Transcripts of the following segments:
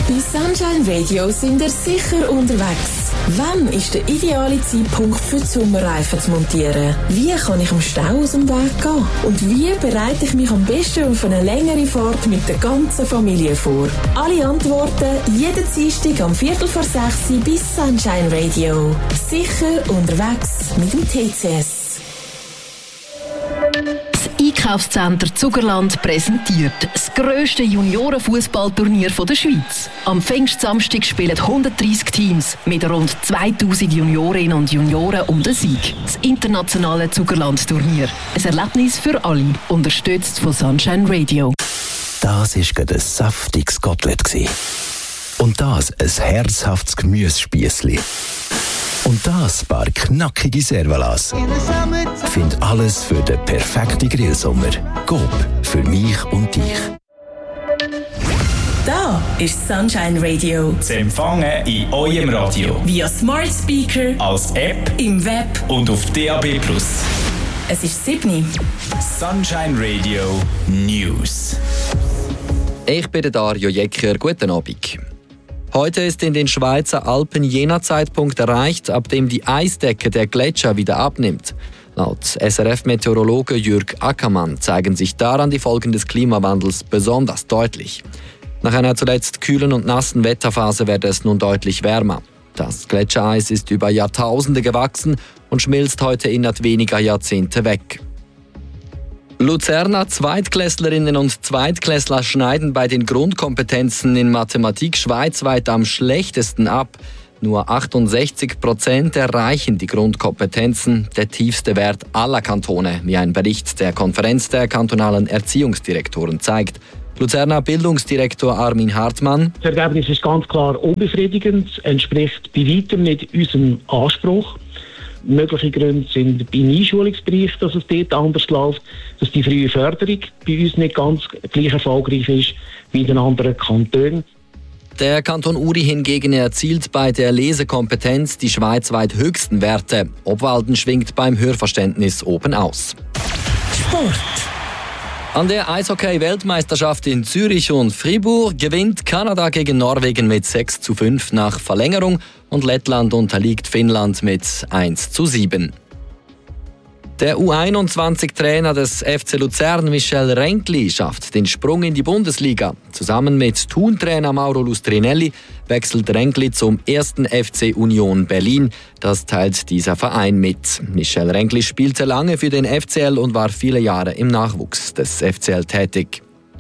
Bei Sunshine Radio sind ihr sicher unterwegs. Wann ist der ideale Zeitpunkt für die Sommerreifen zu montieren? Wie kann ich im Stau aus dem Weg gehen? Und wie bereite ich mich am besten auf eine längere Fahrt mit der ganzen Familie vor? Alle Antworten jeden Dienstag am 5:45 bei Sunshine Radio. Sicher unterwegs mit dem TCS. Das Einkaufscenter Zugerland präsentiert das grösste Juniorenfußballturnier der Schweiz. Am Pfingstsamstag spielen 130 Teams mit rund 2000 Juniorinnen und Junioren um den Sieg. Das internationale Zugerland-Turnier. Ein Erlebnis für alle, unterstützt von Sunshine Radio. Das war gerade ein saftiges Kotelett. Und das ein herzhaftes Gemüsespiessli. Und das ein paar knackige Servalas. Find alles für den perfekten Grillsommer. Coop, für mich und dich. Da ist Sunshine Radio. Zu empfangen in eurem Radio. Via Smart Speaker, Als App im Web. und auf DAB+. Es ist 7. Sunshine Radio News. Ich bin Dario Jecker. Guten Abend. Heute ist in den Schweizer Alpen jener Zeitpunkt erreicht, ab dem die Eisdecke der Gletscher wieder abnimmt. Laut SRF-Meteorologe Jürg Ackermann zeigen sich daran die Folgen des Klimawandels besonders deutlich. Nach einer zuletzt kühlen und nassen Wetterphase wird es nun deutlich wärmer. Das Gletschereis ist über Jahrtausende gewachsen und schmilzt heute innerhalb weniger Jahrzehnte weg. Luzerner Zweitklässlerinnen und Zweitklässler schneiden bei den Grundkompetenzen in Mathematik schweizweit am schlechtesten ab. Nur 68% erreichen die Grundkompetenzen, der tiefste Wert aller Kantone, wie ein Bericht der Konferenz der kantonalen Erziehungsdirektoren zeigt. Luzerner Bildungsdirektor Armin Hartmann. Das Ergebnis ist ganz klar unbefriedigend, entspricht bei weitem nicht unserem Anspruch. Mögliche Gründe sind beim Einschulungsbereich, dass es dort anders läuft, dass die frühe Förderung bei uns nicht ganz gleich erfolgreich ist wie in den anderen Kantonen. Der Kanton Uri hingegen erzielt bei der Lesekompetenz die schweizweit höchsten Werte. Obwalden schwingt beim Hörverständnis oben aus. Sport. An der Eishockey-Weltmeisterschaft in Zürich und Fribourg gewinnt Kanada gegen Norwegen mit 6:5 nach Verlängerung und Lettland unterliegt Finnland mit 1:7. Der U21-Trainer des FC Luzern, Michel Renkli, schafft den Sprung in die Bundesliga. Zusammen mit Thun-Trainer Mauro Lustrinelli wechselt Renkli zum 1. FC Union Berlin. Das teilt dieser Verein mit. Michel Renkli spielte lange für den FCL und war viele Jahre im Nachwuchs des FCL tätig.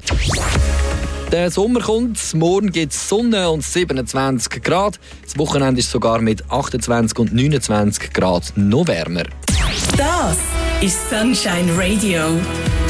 Der Sommer kommt, morgen gibt es Sonne und 27 Grad. Das Wochenende ist sogar mit 28 und 29 Grad noch wärmer. Das ist Sunshine Radio.